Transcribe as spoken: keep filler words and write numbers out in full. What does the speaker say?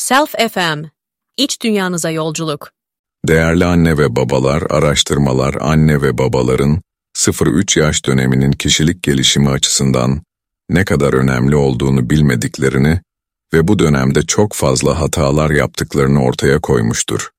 Self F M, İç dünyanıza yolculuk. Değerli anne ve babalar, araştırmalar anne ve babaların sıfır üç yaş döneminin kişilik gelişimi açısından ne kadar önemli olduğunu bilmediklerini ve bu dönemde çok fazla hatalar yaptıklarını ortaya koymuştur.